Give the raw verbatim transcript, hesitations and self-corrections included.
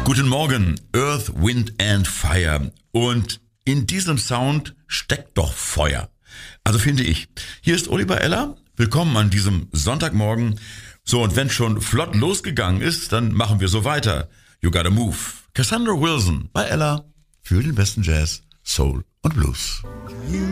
Guten Morgen, Earth, Wind and Fire. Und in diesem Sound steckt doch Feuer. Also finde ich. Hier ist Oliver Eller. Willkommen an diesem Sonntagmorgen. So, und wenn schon flott losgegangen ist, dann machen wir so weiter. You gotta move. Cassandra Wilson bei Ella für den besten Jazz, Soul und Blues.